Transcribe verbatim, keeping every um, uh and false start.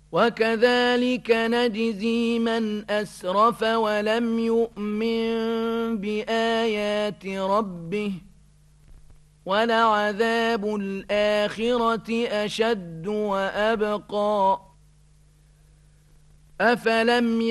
وكذلك نجزي من أسرف ولم يؤمن بآيات ربه ولعذاب الآخرة أشد وأبقى أفلم